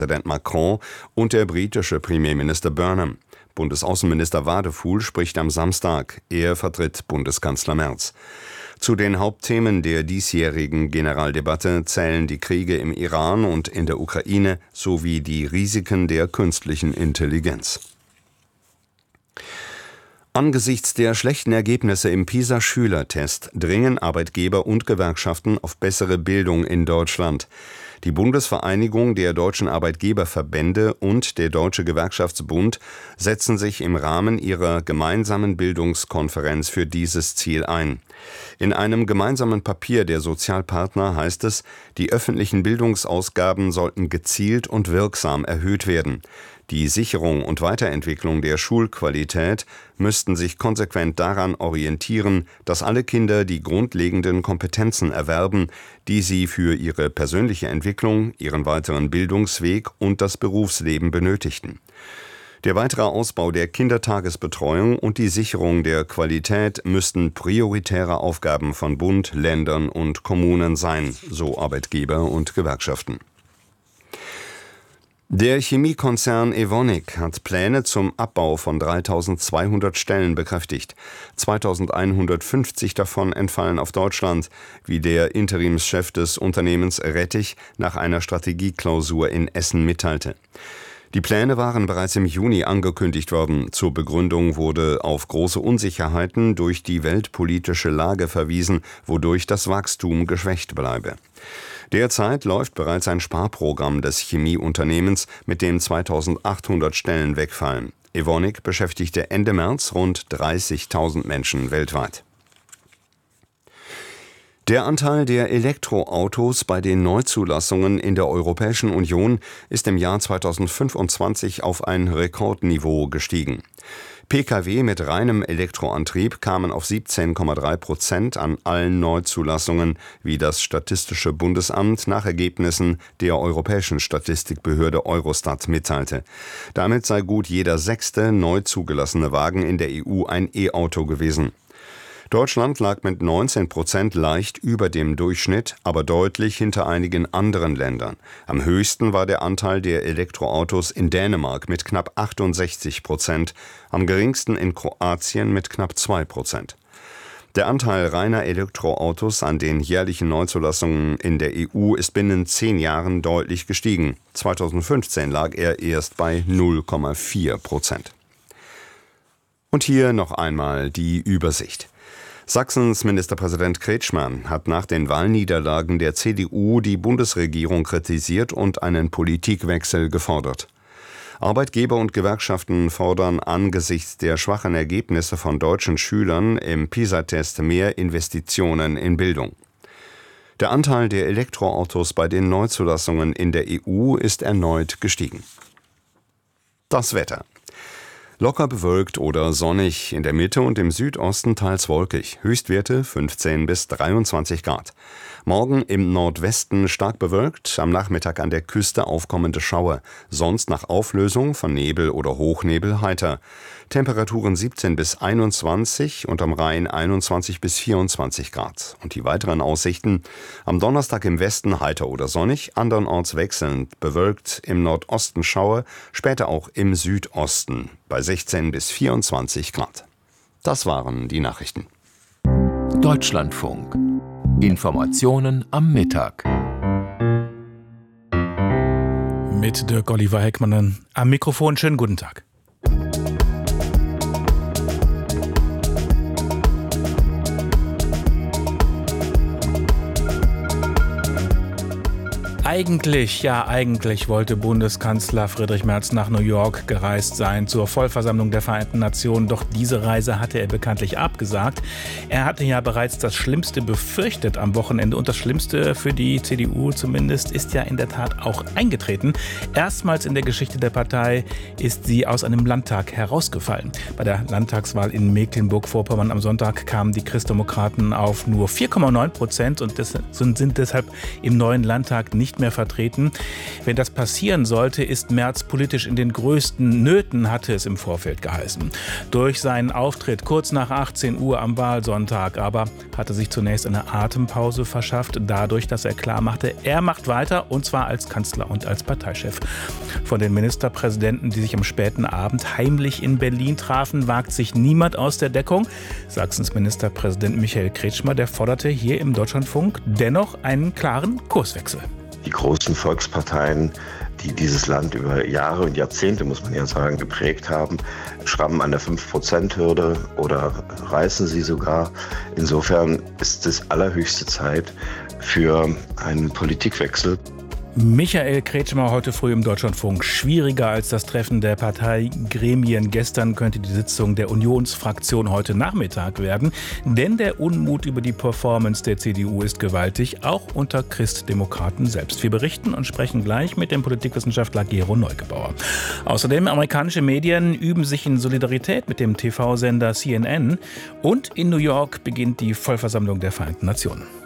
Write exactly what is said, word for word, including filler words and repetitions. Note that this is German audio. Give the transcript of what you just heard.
Präsident Macron und der britische Premierminister Burnham. Bundesaußenminister Wadefuhl spricht am Samstag. Er vertritt Bundeskanzler Merz. Zu den Hauptthemen der diesjährigen Generaldebatte zählen die Kriege im Iran und in der Ukraine sowie die Risiken der künstlichen Intelligenz. Angesichts der schlechten Ergebnisse im PISA-Schülertest dringen Arbeitgeber und Gewerkschaften auf bessere Bildung in Deutschland. Die Bundesvereinigung der deutschen Arbeitgeberverbände und der Deutsche Gewerkschaftsbund setzen sich im Rahmen ihrer gemeinsamen Bildungskonferenz für dieses Ziel ein. In einem gemeinsamen Papier der Sozialpartner heißt es, die öffentlichen Bildungsausgaben sollten gezielt und wirksam erhöht werden. Die Sicherung und Weiterentwicklung der Schulqualität müssten sich konsequent daran orientieren, dass alle Kinder die grundlegenden Kompetenzen erwerben, die sie für ihre persönliche Entwicklung, ihren weiteren Bildungsweg und das Berufsleben benötigten. Der weitere Ausbau der Kindertagesbetreuung und die Sicherung der Qualität müssten prioritäre Aufgaben von Bund, Ländern und Kommunen sein, so Arbeitgeber und Gewerkschaften. Der Chemiekonzern Evonik hat Pläne zum Abbau von dreitausendzweihundert Stellen bekräftigt. zweitausendeinhundertfünfzig davon entfallen auf Deutschland, wie der Interimschef des Unternehmens Rettich nach einer Strategieklausur in Essen mitteilte. Die Pläne waren bereits im Juni angekündigt worden. Zur Begründung wurde auf große Unsicherheiten durch die weltpolitische Lage verwiesen, wodurch das Wachstum geschwächt bleibe. Derzeit läuft bereits ein Sparprogramm des Chemieunternehmens, mit dem zweitausendachthundert Stellen wegfallen. Evonik beschäftigte Ende März rund dreißigtausend Menschen weltweit. Der Anteil der Elektroautos bei den Neuzulassungen in der Europäischen Union ist im Jahr zweitausendfünfundzwanzig auf ein Rekordniveau gestiegen. Pkw mit reinem Elektroantrieb kamen auf siebzehn Komma drei Prozent an allen Neuzulassungen, wie das Statistische Bundesamt nach Ergebnissen der europäischen Statistikbehörde Eurostat mitteilte. Damit sei gut jeder sechste neu zugelassene Wagen in der E U ein E-Auto gewesen. Deutschland lag mit neunzehn Prozent leicht über dem Durchschnitt, aber deutlich hinter einigen anderen Ländern. Am höchsten war der Anteil der Elektroautos in Dänemark mit knapp achtundsechzig Prozent, am geringsten in Kroatien mit knapp zwei Prozent. Der Anteil reiner Elektroautos an den jährlichen Neuzulassungen in der E U ist binnen zehn Jahren deutlich gestiegen. zweitausendfünfzehn lag er erst bei null Komma vier Prozent. Und hier noch einmal die Übersicht. Sachsens Ministerpräsident Kretschmann hat nach den Wahlniederlagen der C D U die Bundesregierung kritisiert und einen Politikwechsel gefordert. Arbeitgeber und Gewerkschaften fordern angesichts der schwachen Ergebnisse von deutschen Schülern im PISA-Test mehr Investitionen in Bildung. Der Anteil der Elektroautos bei den Neuzulassungen in der E U ist erneut gestiegen. Das Wetter. Locker bewölkt oder sonnig, in der Mitte und im Südosten teils wolkig. Höchstwerte fünfzehn bis dreiundzwanzig Grad. Morgen im Nordwesten stark bewölkt, am Nachmittag an der Küste aufkommende Schauer. Sonst nach Auflösung von Nebel oder Hochnebel heiter. Temperaturen siebzehn bis einundzwanzig und am Rhein einundzwanzig bis vierundzwanzig Grad. Und die weiteren Aussichten: am Donnerstag im Westen heiter oder sonnig, andernorts wechselnd bewölkt, im Nordosten Schauer, später auch im Südosten bei sechzehn bis vierundzwanzig Grad. Das waren die Nachrichten. Deutschlandfunk. Informationen am Mittag. Mit Dirk Oliver Heckmann am Mikrofon. Schönen guten Tag. Eigentlich, ja eigentlich wollte Bundeskanzler Friedrich Merz nach New York gereist sein zur Vollversammlung der Vereinten Nationen, doch diese Reise hatte er bekanntlich abgesagt. Er hatte ja bereits das Schlimmste befürchtet am Wochenende und das Schlimmste für die C D U zumindest ist ja in der Tat auch eingetreten. Erstmals in der Geschichte der Partei ist sie aus einem Landtag herausgefallen. Bei der Landtagswahl in Mecklenburg-Vorpommern am Sonntag kamen die Christdemokraten auf nur vier Komma neun Prozent und sind deshalb im neuen Landtag nicht mehr vertreten. Wenn das passieren sollte, ist Merz politisch in den größten Nöten, hatte es im Vorfeld geheißen. Durch seinen Auftritt kurz nach achtzehn Uhr am Wahlsonntag aber hatte sich zunächst eine Atempause verschafft, dadurch, dass er klar machte, er macht weiter, und zwar als Kanzler und als Parteichef. Von den Ministerpräsidenten, die sich am späten Abend heimlich in Berlin trafen, wagt sich niemand aus der Deckung. Sachsens Ministerpräsident Michael Kretschmer, der forderte hier im Deutschlandfunk dennoch einen klaren Kurswechsel. Die großen Volksparteien, die dieses Land über Jahre und Jahrzehnte, muss man ja sagen, geprägt haben, schrammen an der fünf Prozent Hürde oder reißen sie sogar. Insofern ist es allerhöchste Zeit für einen Politikwechsel. Michael Kretschmer heute früh im Deutschlandfunk. Schwieriger als das Treffen der Parteigremien gestern könnte die Sitzung der Unionsfraktion heute Nachmittag werden. Denn der Unmut über die Performance der C D U ist gewaltig, auch unter Christdemokraten selbst. Wir berichten und sprechen gleich mit dem Politikwissenschaftler Gero Neugebauer. Außerdem amerikanische Medien üben sich in Solidarität mit dem T V-Sender C N N. Und in New York beginnt die Vollversammlung der Vereinten Nationen.